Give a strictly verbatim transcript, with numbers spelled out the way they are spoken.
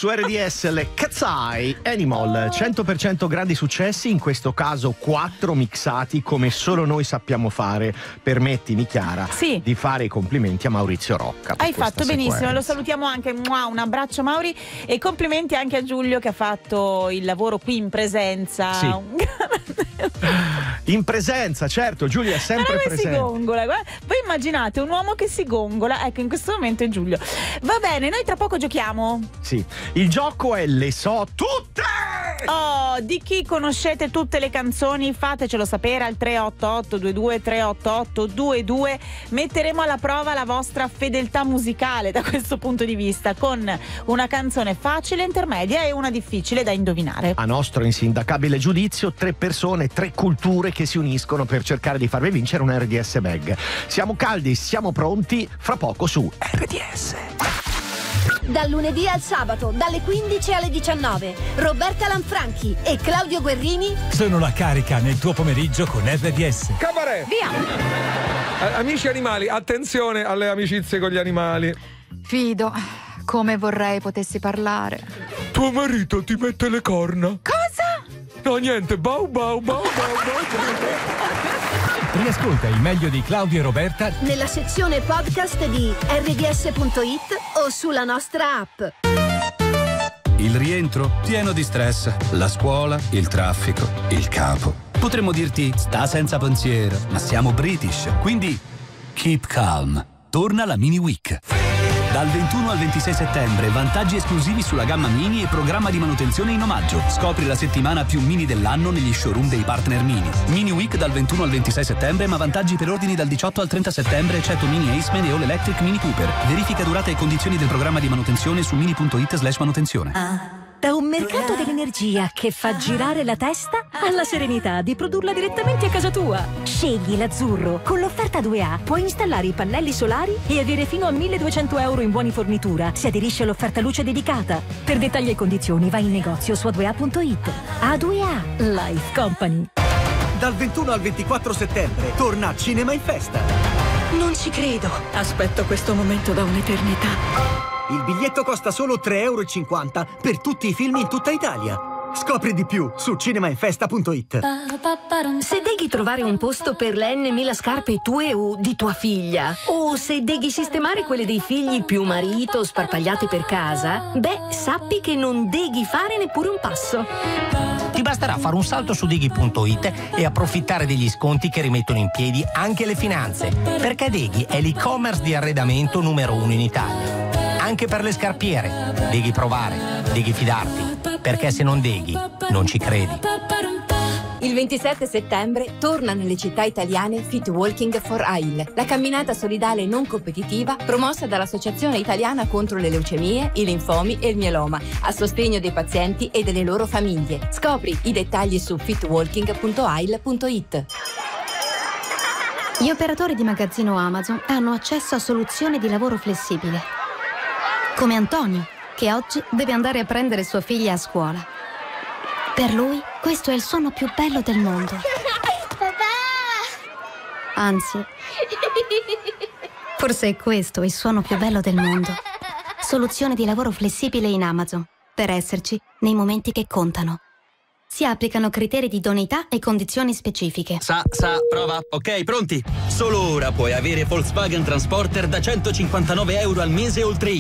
Su R D S le Katsai Animal, cento per cento grandi successi, in questo caso quattro mixati come solo noi sappiamo fare. Permettimi, Chiara, sì. di fare i complimenti a Maurizio Rocca. Hai fatto benissimo, sequenza. Lo salutiamo anche, mua, un abbraccio Mauri, e complimenti anche a Giulio che ha fatto il lavoro qui in presenza. Sì. In presenza, certo, Giulio è sempre presente. Si gongola, guarda. Voi immaginate un uomo che si gongola, ecco, in questo momento è Giulio. Va bene, noi tra poco giochiamo. Sì, il gioco è Le so tutte! Oh, di chi conoscete tutte le canzoni? Fatecelo sapere al tre otto otto due due tre otto otto due due. Metteremo alla prova la vostra fedeltà musicale da questo punto di vista, con una canzone facile, intermedia e una difficile da indovinare. A nostro insindacabile giudizio, tre persone, tre culture che si uniscono per cercare di farvi vincere un R D S bag. Siamo caldi, siamo pronti, fra poco su R D S. Dal lunedì al sabato, dalle quindici alle diciannove, Roberta Lanfranchi e Claudio Guerrini sono la carica nel tuo pomeriggio con R D S. Cabaret! Via! Eh, amici animali, attenzione alle amicizie con gli animali. Fido, come vorrei potessi parlare. Tuo marito ti mette le corna. Cosa? No, niente, bau bau bau bau bau. Riascolta il meglio di Claudio e Roberta nella sezione podcast di R D S punto it o sulla nostra app. Il rientro pieno di stress, la scuola, il traffico, il capo. Potremmo dirti sta senza pensiero, ma siamo British, quindi keep calm. Torna la Mini Week. Dal ventuno al ventisei settembre, vantaggi esclusivi sulla gamma Mini e programma di manutenzione in omaggio. Scopri la settimana più Mini dell'anno negli showroom dei partner Mini. Mini Week dal ventuno al ventisei settembre, ma vantaggi per ordini dal diciotto al trenta settembre, eccetto Mini Aceman e All Electric Mini Cooper. Verifica durata e condizioni del programma di manutenzione su mini punto it slash manutenzione. Ah. Da un mercato dell'energia che fa girare la testa alla serenità di produrla direttamente a casa tua. Scegli l'azzurro. Con l'offerta due A puoi installare i pannelli solari e avere fino a milleduecento euro in buoni fornitura se aderisci all'offerta luce dedicata. Per dettagli e condizioni vai in negozio su a due a punto it. A due A Life Company. Dal ventuno al ventiquattro settembre torna Cinema in Festa. Non ci credo. Aspetto questo momento da un'eternità. Il biglietto costa solo tre euro e cinquanta per tutti i film in tutta Italia. Scopri di più su cinema in festa punto it. Se devi trovare un posto per le N mila scarpe tue o di tua figlia, o se devi sistemare quelle dei figli più marito sparpagliate per casa, beh, sappi che non devi fare neppure un passo. Ti basterà fare un salto su dighi punto it e approfittare degli sconti che rimettono in piedi anche le finanze, perché Deghi è l'e-commerce di arredamento numero uno in Italia. Anche per le scarpiere, devi provare, devi fidarti, perché se non deghi, non ci credi. Il ventisette settembre torna nelle città italiane Fit Walking for Ail, la camminata solidale non competitiva promossa dall'Associazione Italiana contro le leucemie, i linfomi e il mieloma, a sostegno dei pazienti e delle loro famiglie. Scopri i dettagli su fit walking punto ail punto it. Gli operatori di magazzino Amazon hanno accesso a soluzioni di lavoro flessibile. Come Antonio, che oggi deve andare a prendere sua figlia a scuola. Per lui, questo è il suono più bello del mondo. Papà! Anzi, forse è questo il suono più bello del mondo. Soluzione di lavoro flessibile in Amazon, per esserci nei momenti che contano. Si applicano criteri di idoneità e condizioni specifiche. Sa, sa, prova. Ok, pronti? Solo ora puoi avere Volkswagen Transporter da centocinquantanove euro al mese oltre